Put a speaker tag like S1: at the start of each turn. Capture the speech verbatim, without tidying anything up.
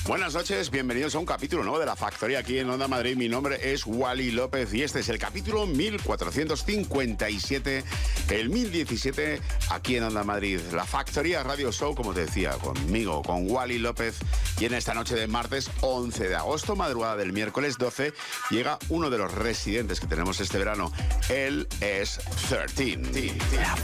S1: Buenas noches, bienvenidos a un capítulo nuevo de La Factoría aquí en Onda Madrid. Mi nombre es Wally López y este es el capítulo mil cuatrocientos cincuenta y siete, el mil diecisiete aquí en Onda Madrid. La Factoría Radio Show, como te decía, conmigo, con Wally López. Y en esta noche de martes once de agosto, madrugada del miércoles doce, llega uno de los residentes que tenemos este verano. Él es trece. La